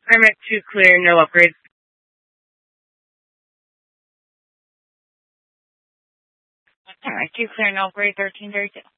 Permit 2 clear, no upgrade. Alright, 2 clear, no upgrade, 1332.